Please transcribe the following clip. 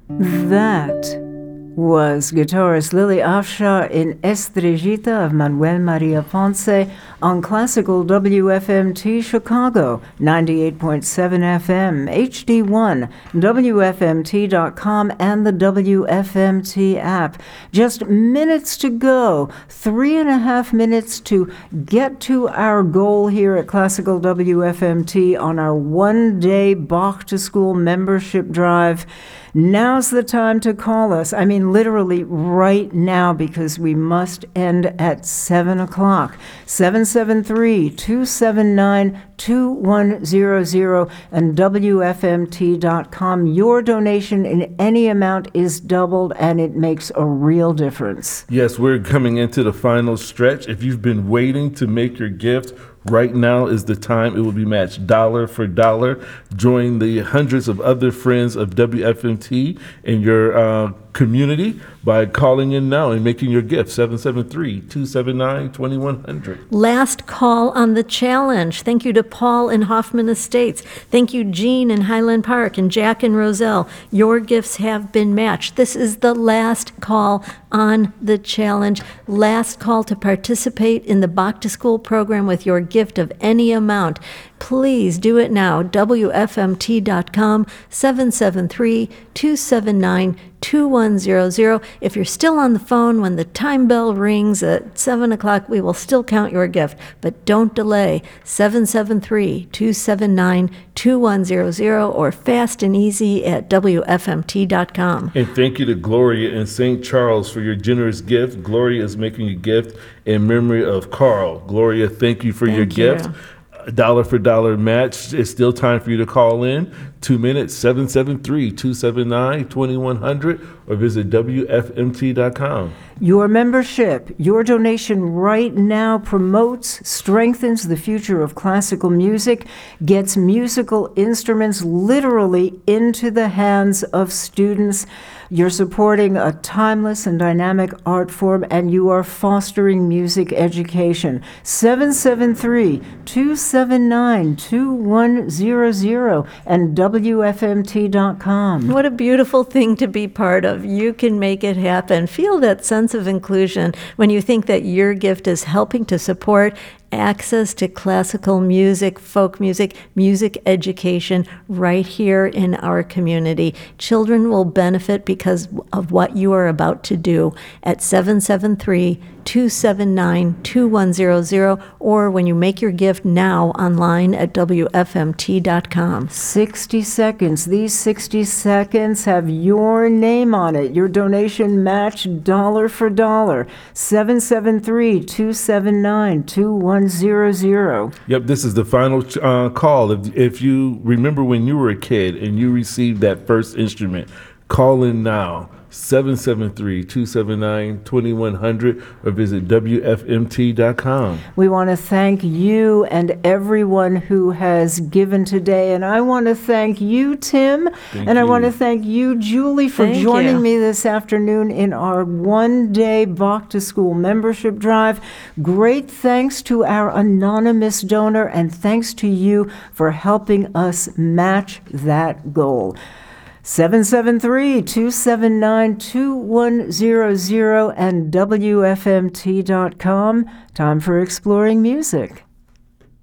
That was guitarist Lily Afshar in Estrellita of Manuel Maria Ponce on classical WFMT Chicago, 98.7 FM, HD1, WFMT.com, and the WFMT app. Just minutes to go, 3.5 minutes to get to our goal here at Classical WFMT on our one-day Bach to School membership drive. Now's the time to call us. I mean, literally right now, because we must end at 7 o'clock. 773-279-2100 and WFMT.com. Your donation in any amount is doubled, and it makes a real difference. Yes, we're coming into the final stretch. If you've been waiting to make your gift, right now is the time. It will be matched dollar for dollar. Join the hundreds of other friends of WFMT in your community by calling in now and making your gift. 773-279-2100. Last call on the challenge. Thank you to Paul in Hoffman Estates. Thank you, Jean in Highland Park and Jack in Roselle. Your gifts have been matched. This is the last call on the challenge. Last call to participate in the Bach to School program with your gift of any amount. Please do it now. WFMT.com, 773-279-2100. If you're still on the phone when the time bell rings at 7 o'clock, we will still count your gift. But don't delay. 773-279-2100 or fast and easy at WFMT.com. And thank you to Gloria in St. Charles for your generous gift. Gloria is making a gift in memory of Carl. Gloria, thank you for your gift. Dollar for dollar match. It's still time for you to call in. 2 minutes, 773-279-2100 or visit WFMT.com. Your membership, your donation right now promotes, strengthens the future of classical music, gets musical instruments literally into the hands of students. You're supporting a timeless and dynamic art form, and you are fostering music education. 773-279-2100 and WFMT.com. What a beautiful thing to be part of. You can make it happen. Feel that sense of inclusion when you think that your gift is helping to support access to classical music, folk music, music education right here in our community. Children will benefit because of what you are about to do at 773-279-2100 or when you make your gift now online at WFMT.com. 60 seconds. These 60 seconds have your name on it. Your donation matched dollar for dollar. 773-279-2100. Yep, this is the final call. If you remember when you were a kid and you received that first instrument, call in now. 773-279-2100 or visit WFMT.com. We want to thank you and everyone who has given today. And I want to thank you, Tim. I want to thank you, Julie, for joining me this afternoon in our one-day Bach to School membership drive. Great thanks to our anonymous donor, and thanks to you for helping us match that goal. 773-279-2100 and WFMT.com. Time for Exploring Music.